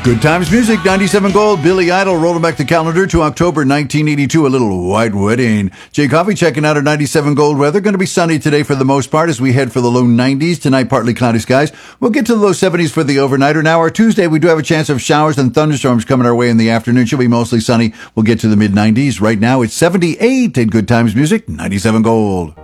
Good Times Music, 97 Gold, Billy Idol, rolling back the calendar to October 1982, a little white wedding. Jay Coffey checking out our 97 Gold weather. Going to be sunny today for the most part as we head for the low 90s. Tonight, partly cloudy skies. We'll get to the low 70s for the overnighter. Now, our Tuesday, we do have a chance of showers and thunderstorms coming our way in the afternoon. Should be mostly sunny. We'll get to the mid 90s. Right now, it's 78 at Good Times Music, 97 Gold.